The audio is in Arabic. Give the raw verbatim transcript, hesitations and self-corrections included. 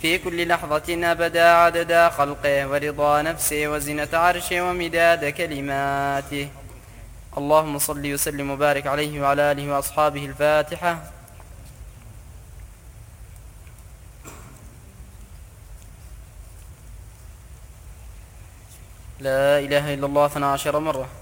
في كل لحظة أبدا عدد خلقه ورضا نفسه وزنة عرشه ومداد كلماته. اللهم صل وسلم وبارك عليه وعلى آله وأصحابه. الفاتحة. لا إله إلا الله اثنا عشر مرة.